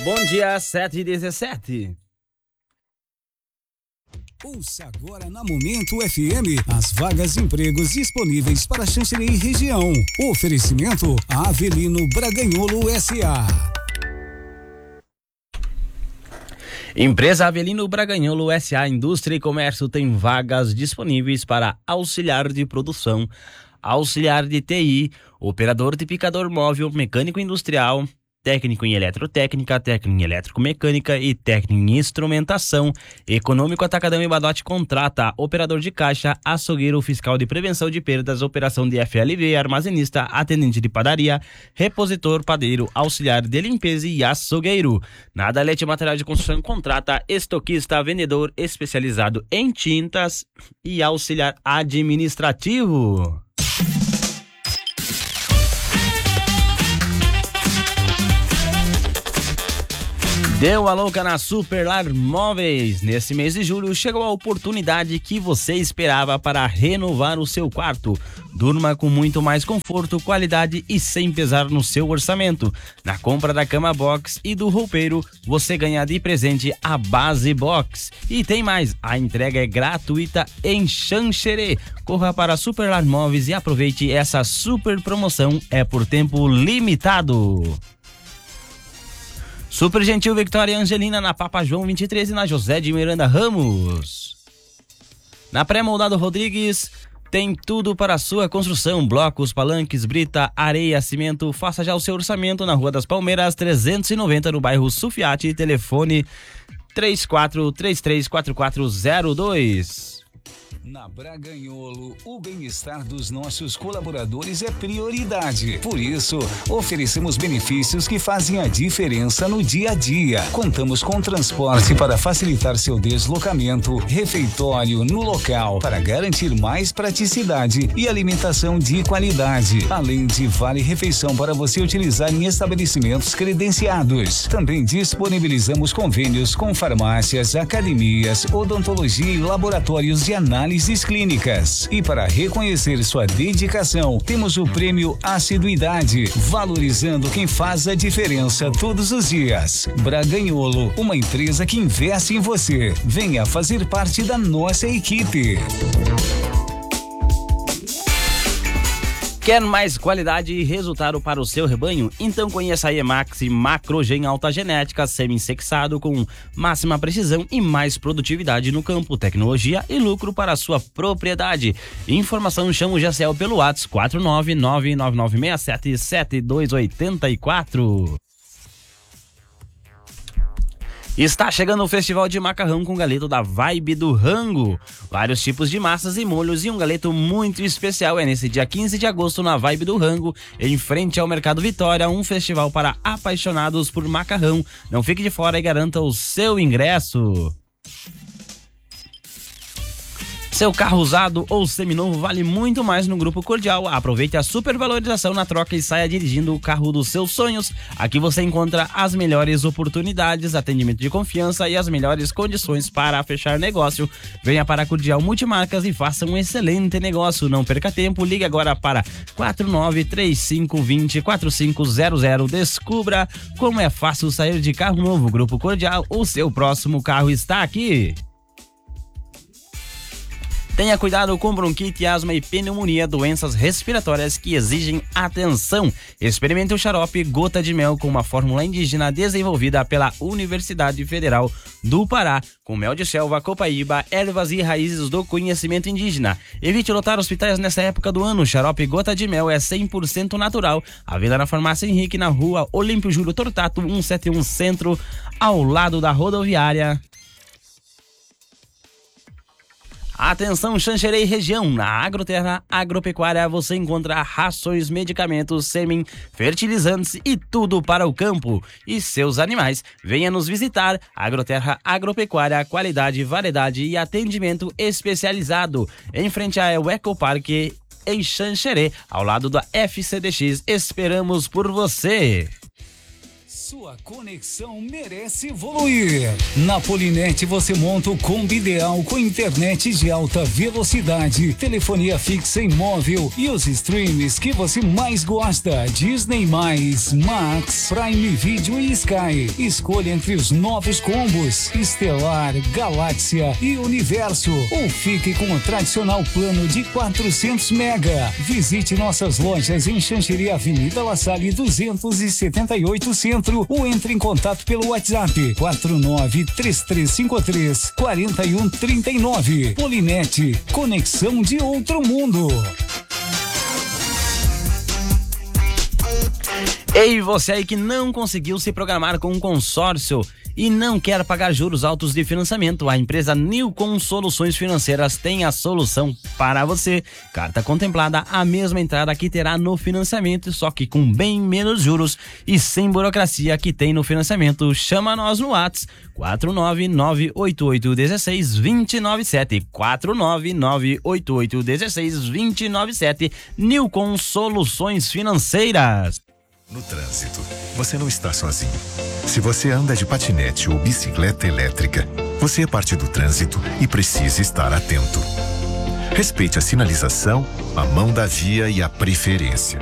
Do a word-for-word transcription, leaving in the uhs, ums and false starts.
Bom dia, sete e dezessete. Ouça agora na Momento F M as vagas de empregos disponíveis para Xanxerê e região. Oferecimento Avelino Braganholo S A. Empresa Avelino Braganholo S A Indústria e Comércio tem vagas disponíveis para auxiliar de produção, auxiliar de T I, operador de picador móvel, mecânico industrial, técnico em eletrotécnica, técnico em eletromecânica e técnico em instrumentação, econômico atacadão e Badote contrata, operador de caixa, açougueiro, fiscal de prevenção de perdas, operação de F L V, armazenista, atendente de padaria, repositor, padeiro, auxiliar de limpeza e açougueiro. Nada Leite Material de Construção contrata, estoquista, vendedor especializado em tintas e auxiliar administrativo. Deu a louca na Superlar Móveis. Nesse mês de julho chegou a oportunidade que você esperava para renovar o seu quarto. Durma com muito mais conforto, qualidade e sem pesar no seu orçamento. Na compra da cama box e do roupeiro, você ganha de presente a base box. E tem mais, a entrega é gratuita em Xanxerê. Corra para a Superlar Móveis e aproveite essa super promoção, é por tempo limitado. Super Gentil Victoria Angelina na Papa João vinte e três e na José de Miranda Ramos. Na Pré-Moldado Rodrigues tem tudo para a sua construção, blocos, palanques, brita, areia, cimento. Faça já o seu orçamento na Rua das Palmeiras trezentos e noventa no bairro Sufiate, telefone três quatro três três quatro quatro zero dois. Na Braganholo, o bem-estar dos nossos colaboradores é prioridade. Por isso, oferecemos benefícios que fazem a diferença no dia a dia. Contamos com transporte para facilitar seu deslocamento, refeitório no local para garantir mais praticidade e alimentação de qualidade, além de vale-refeição para você utilizar em estabelecimentos credenciados. Também disponibilizamos convênios com farmácias, academias, odontologia e laboratórios de análise clínicas. E para reconhecer sua dedicação, temos o prêmio Assiduidade, valorizando quem faz a diferença todos os dias. Braganholo, uma empresa que investe em você. Venha fazer parte da nossa equipe. Quer mais qualidade e resultado para o seu rebanho? Então conheça a Emax Macrogen Alta Genética, semi-insexado com máxima precisão e mais produtividade no campo, tecnologia e lucro para a sua propriedade. Informação, chama o Jacel pelo WhatsApp quatro nove nove nove nove seis sete sete dois oito quatro. Está chegando o Festival de Macarrão com galeto da Vibe do Rango. Vários tipos de massas e molhos e um galeto muito especial. É nesse dia quinze de agosto na Vibe do Rango, em frente ao Mercado Vitória, um festival para apaixonados por macarrão. Não fique de fora e garanta o seu ingresso. Seu carro usado ou seminovo vale muito mais no Grupo Cordial. Aproveite a supervalorização na troca e saia dirigindo o carro dos seus sonhos. Aqui você encontra as melhores oportunidades, atendimento de confiança e as melhores condições para fechar negócio. Venha para a Cordial Multimarcas e faça um excelente negócio. Não perca tempo, ligue agora para quatro nove três cinco dois zero quatro cinco zero zero. Descubra como é fácil sair de carro novo. Grupo Cordial, o seu próximo carro está aqui. Tenha cuidado com bronquite, asma e pneumonia, doenças respiratórias que exigem atenção. Experimente o xarope Gota de Mel com uma fórmula indígena desenvolvida pela Universidade Federal do Pará, com mel de selva, copaíba, ervas e raízes do conhecimento indígena. Evite lotar hospitais nessa época do ano. Xarope Gota de Mel é cem por cento natural. À venda na Farmácia Henrique, na Rua Olímpio Júlio Tortato, cento e setenta e um Centro, ao lado da rodoviária. Atenção, Xanxerê e região, na Agroterra Agropecuária você encontra rações, medicamentos, sêmen, fertilizantes e tudo para o campo e seus animais. Venha nos visitar. Agroterra Agropecuária, qualidade, variedade e atendimento especializado. Em frente ao Ecoparque em Xanxerê, ao lado da F C D X. Esperamos por você. Sua conexão merece evoluir. Na Polinet você monta o combo ideal com internet de alta velocidade, telefonia fixa e móvel e os streams que você mais gosta: Disney mais, Max, Prime Video e Sky. Escolha entre os novos combos Estelar, Galáxia e Universo, ou fique com o tradicional plano de quatrocentos mega. Visite nossas lojas em Xanxerê, Avenida La Salle duzentos e setenta e oito Centro, ou entre em contato pelo WhatsApp quatro nove três três cinco três quatro um três nove. Polinet, conexão de outro mundo. Ei, você aí que não conseguiu se programar com um consórcio e não quer pagar juros altos de financiamento, a empresa Nilcon Soluções Financeiras tem a solução para você. Carta contemplada, a mesma entrada que terá no financiamento, só que com bem menos juros e sem burocracia que tem no financiamento. Chama nós no WhatsApp quatro nove nove oito oito um seis dois nove sete, quatro nove nove oito oito um seis dois nove sete. Nilcon Soluções Financeiras. No trânsito, você não está sozinho. Se você anda de patinete ou bicicleta elétrica, você é parte do trânsito e precisa estar atento. Respeite a sinalização, a mão da via e a preferência.